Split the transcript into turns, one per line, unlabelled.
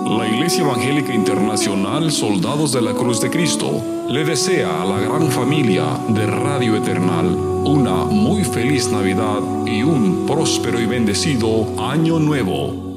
La Iglesia Evangélica Internacional Soldados de la Cruz de Cristo le desea a la gran familia de Radio Eternal una muy feliz Navidad y un próspero y bendecido Año Nuevo.